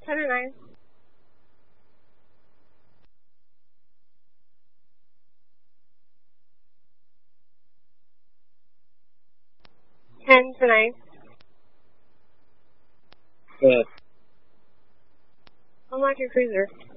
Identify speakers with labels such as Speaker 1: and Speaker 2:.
Speaker 1: 10 or 9. 10 to 9.
Speaker 2: Good.
Speaker 1: Unlock your cruiser.